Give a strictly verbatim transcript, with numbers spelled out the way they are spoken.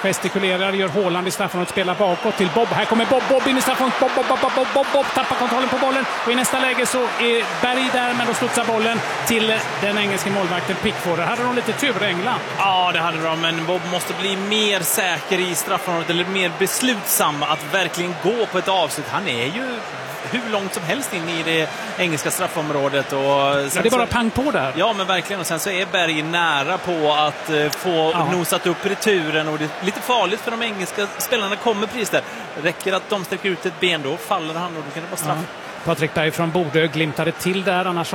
gestikulerar, gör Haaland i straffområdet, spelar bakåt till Bob. Här kommer Bob, Bob in i straffområdet, Bob, Bob, Bob, Bob, Bob, Bob, Bob, tappar kontrollen på bollen. Och i nästa läge så är Berg där, men då studsar bollen till den engelska målvakten Pickford. Hade de lite tur, England? Ja, det hade de, men Bob måste bli mer säker i straffområdet, eller mer beslutsam att verkligen gå på ett avslut. Han är ju hur långt som helst in i det engelska straffområdet. Och ja, det är bara så, pang på där. Ja, men verkligen. Och sen så är Berg nära på att uh, få ja. nosat upp returen. Och det är lite farligt för de engelska spelarna kommer precis där. Räcker att de sträcker ut ett ben, då faller han och då kan det vara straff. Ja. Patrik Berg från Bodö glimtade till där, annars